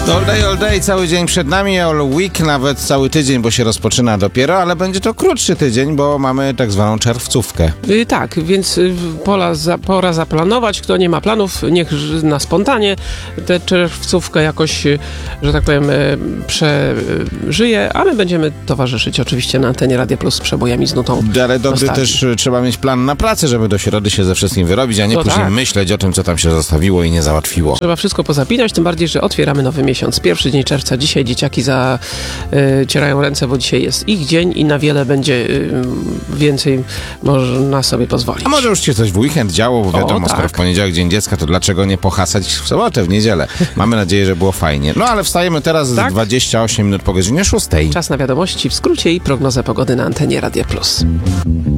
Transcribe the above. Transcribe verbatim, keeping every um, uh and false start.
All day, all day, cały dzień przed nami, all week, nawet cały tydzień, bo się rozpoczyna dopiero, ale będzie to krótszy tydzień, bo mamy tak zwaną czerwcówkę. Yy, tak, więc yy, pola za, pora zaplanować. Kto nie ma planów, niech na spontanie tę czerwcówkę jakoś, yy, że tak powiem, yy, przeżyje, a my będziemy towarzyszyć oczywiście na antenie Radia Plus z przebojami z nutą. Ale dobry nostalgii. też y, trzeba mieć plan na pracę, żeby do środy się ze wszystkim wyrobić, a nie No później tak. myśleć o tym, co tam się zostawiło i nie załatwiło. Trzeba wszystko pozapinać, tym bardziej, że otwieramy nowy miesiąc. Pierwszy dzień czerwca. Dzisiaj dzieciaki zacierają ręce, bo dzisiaj jest ich dzień i na wiele będzie y, więcej można sobie pozwolić. A może już się coś w weekend działo, bo wiadomo, O, tak. skoro w poniedziałek Dzień Dziecka, to dlaczego nie pohasać w sobotę, w niedzielę? Mamy nadzieję, że było fajnie. No ale wstajemy teraz Tak? dwadzieścia osiem minut po godzinie szóstej. Czas na wiadomości w skrócie i prognozę pogody na antenie Radia Plus.